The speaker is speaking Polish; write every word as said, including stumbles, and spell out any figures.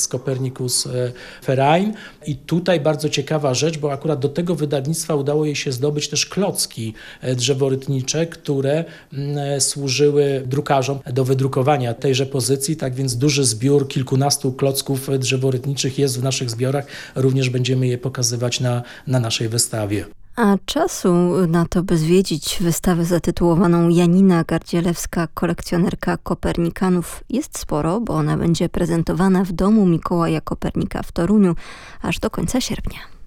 z Copernicus Verein. I tutaj bardzo ciekawa rzecz, bo akurat do tego wydawnictwa udało jej się zdobyć też klocki drzeworytnicze, które służyły drukarzom do wydrukowania tejże pozycji. Tak więc duży zbiór kilkunastu klocków drzeworytniczych jest w naszych zbiorach. Również będziemy je pokazywać na, na naszej wystawie. A czasu na to, by zwiedzić wystawę zatytułowaną Janina Gardzielewska, kolekcjonerka Kopernikanów, jest sporo, bo ona będzie prezentowana w domu Mikołaja Kopernika w Toruniu aż do końca sierpnia.